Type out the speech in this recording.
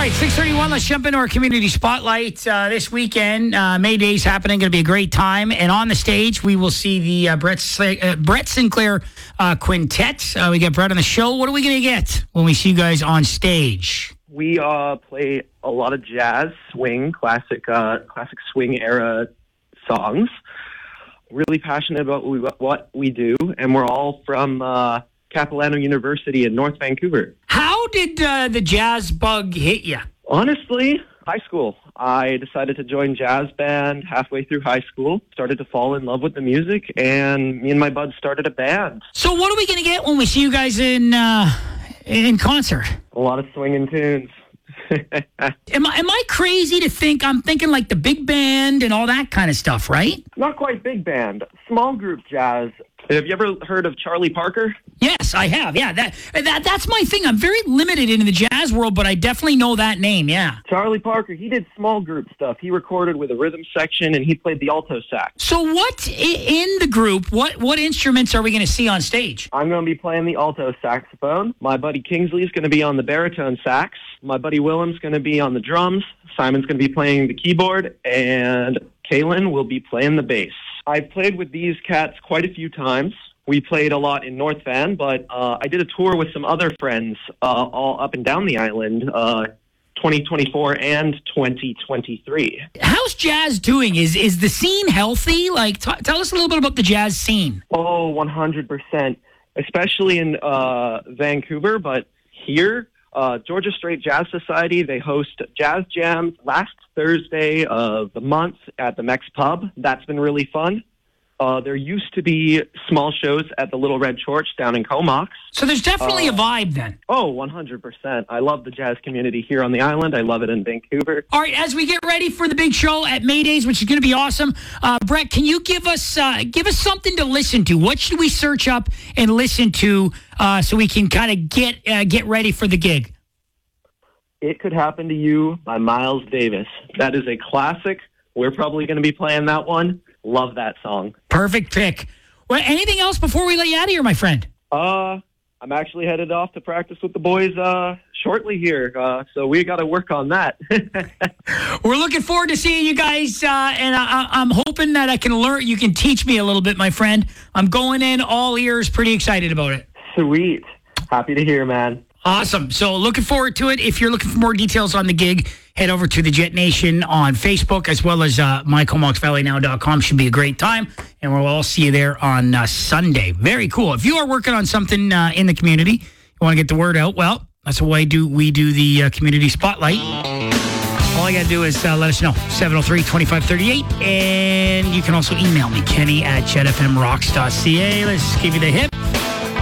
right, 6:31. Let's jump into our community spotlight this weekend. May Day's happening. Going to be a great time. And on the stage, we will see the Brett Sinclair Quintet. We got Brett on the show. What are we going to get when we see you guys on stage? We play a lot of jazz, swing, classic swing era songs. Really passionate about what we do, and we're all from Capilano University in North Vancouver. How did the jazz bug hit you? Honestly, high school. I decided to join jazz band halfway through high school, started to fall in love with the music, and me and my buds started a band. So what are we going to get when we see you guys in concert? A lot of swinging tunes. Am I crazy to think I'm thinking like the big band and all that kind of stuff, right? Not quite big band, small group jazz. Have you ever heard of Charlie Parker? Yes, I have. Yeah, that's my thing. I'm very limited in the jazz world, but I definitely know that name, yeah. Charlie Parker, he did small group stuff. He recorded with a rhythm section, and he played the alto sax. So what, in the group, what instruments are we going to see on stage? I'm going to be playing the alto saxophone. My buddy Kingsley is going to be on the baritone sax. My buddy Willem's going to be on the drums. Simon's going to be playing the keyboard, and Kaylin will be playing the bass. I've played with these cats quite a few times. We played a lot in North Van, but I did a tour with some other friends all up and down the island, 2024 and 2023. How's jazz doing? Is the scene healthy? Like, tell us a little bit about the jazz scene. Oh, 100%, especially in Vancouver, but here, Georgia Strait Jazz Society, they host jazz jams last Thursday of the month at the Mex Pub. That's been really fun. There used to be small shows at the Little Red Church down in Comox. So there's definitely a vibe then. Oh, 100%. I love the jazz community here on the island. I love it in Vancouver. All right, as we get ready for the big show at May Days, which is going to be awesome, Brett, can you give us something to listen to? What should we search up and listen to so we can kind of get ready for the gig? It Could Happen to You by Miles Davis. That is a classic. We're probably going to be playing that one. Love that song. Perfect pick. Well, anything else before we let you out of here, my friend? I'm actually headed off to practice with the boys shortly here, so we got to work on that. We're looking forward to seeing you guys, and I'm hoping that I can learn. You can teach me a little bit, my friend. I'm going in all ears, pretty excited about it. Sweet. Happy to hear, man. Awesome. So looking forward to it. If you're looking for more details on the gig, head over to the Jet Nation on Facebook as well as mycomoxvalleynow.com. Should be a great time. And we'll all see you there on Sunday. Very cool. If you are working on something in the community, you want to get the word out, well, that's what we do the community spotlight. All I got to do is let us know, 703-2538. And you can also email me, Kenny@jetfmrocks.ca. Let's give you the hip.